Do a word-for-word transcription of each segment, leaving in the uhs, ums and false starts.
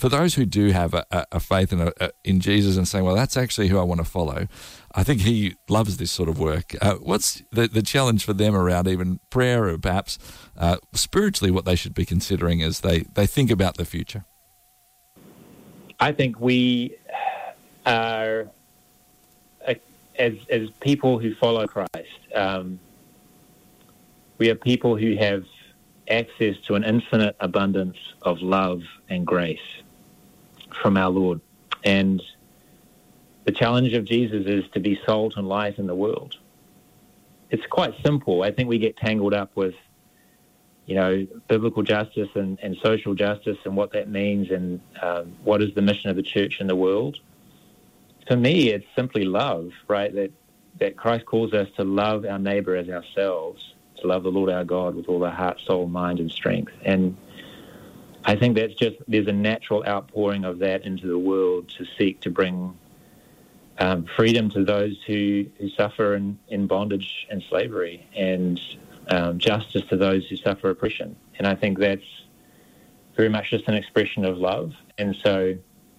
for those who do have a, a faith in, a, a, in Jesus and saying, well, that's actually who I want to follow, I think he loves this sort of work. Uh, what's the, the challenge for them around even prayer, or perhaps uh, spiritually what they should be considering as they, they think about the future? I think we are, uh, as as people who follow Christ, um, we are people who have access to an infinite abundance of love and grace from our Lord. And the challenge of Jesus is to be salt and light in the world. It's quite simple. I think we get tangled up with, you know, biblical justice and, and social justice and what that means, and um, what is the mission of the church in the world. For me, it's simply love, right? That that Christ calls us to love our neighbor as ourselves, to love the Lord our God with all our heart, soul, mind, and strength. And I think that's just, there's a natural outpouring of that into the world to seek to bring um, freedom to those who, who suffer in, in bondage and slavery, and um, justice to those who suffer oppression. And I think that's very much just an expression of love. And so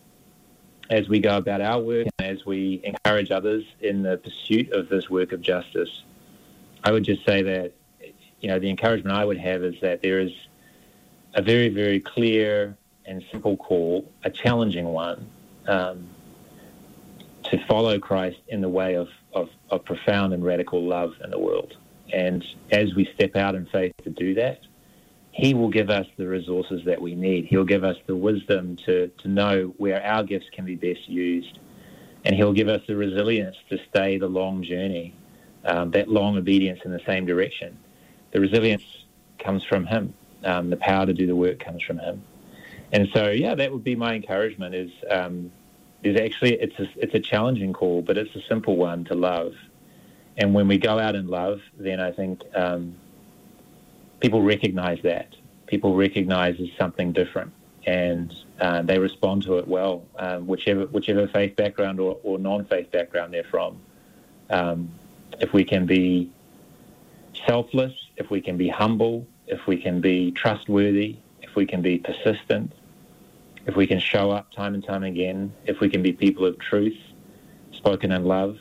as we go about our work and as we encourage others in the pursuit of this work of justice, I would just say that, you know, the encouragement I would have is that there is a very, very clear and simple call, a challenging one, um, to follow Christ in the way of, of, of profound and radical love in the world. And as we step out in faith to do that, he will give us the resources that we need. He'll give us the wisdom to, to know where our gifts can be best used. And he'll give us the resilience to stay the long journey, um, that long obedience in the same direction. The resilience comes from him. Um, the power to do the work comes from him. And so, yeah, that would be my encouragement is, um, is actually, it's a, it's a challenging call, but it's a simple one to love. And when we go out in love, then I think um, people recognize that. People recognize it's something different, and uh, they respond to it well, um, whichever whichever faith background or, or non-faith background they're from. Um, if we can be selfless, if we can be humble, if we can be trustworthy, if we can be persistent, if we can show up time and time again, if we can be people of truth, spoken in love,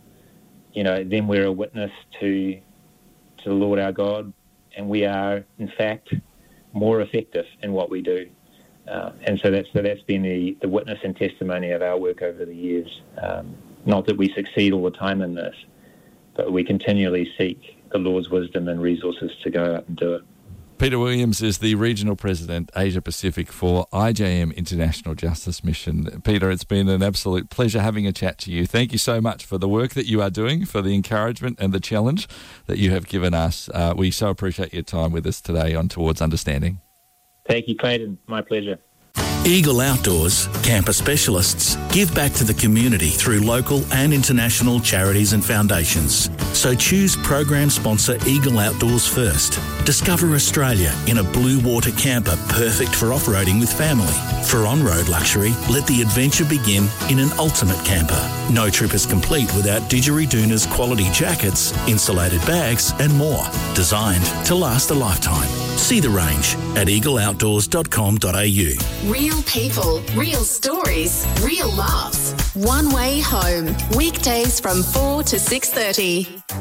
you know, then we're a witness to to the Lord our God, and we are, in fact, more effective in what we do. Uh, and so that's so that's been the, the witness and testimony of our work over the years. Um, not that we succeed all the time in this, but we continually seek the Lord's wisdom and resources to go out and do it. Peter Williams is the Regional President, Asia Pacific for I J M International Justice Mission. Peter, it's been an absolute pleasure having a chat to you. Thank you so much for the work that you are doing, for the encouragement and the challenge that you have given us. Uh, we so appreciate your time with us today on Towards Understanding. Thank you, Clayton. My pleasure. Eagle Outdoors, camper specialists, give back to the community through local and international charities and foundations. So choose program sponsor Eagle Outdoors first. Discover Australia in a blue water camper perfect for off-roading with family. For on-road luxury, let the adventure begin in an ultimate camper. No trip is complete without Didgeridoon's quality jackets, insulated bags and more. Designed to last a lifetime. See the range at eagle outdoors dot com dot a u. Real people, real stories, real laughs. One Way Home. Weekdays from four to six thirty.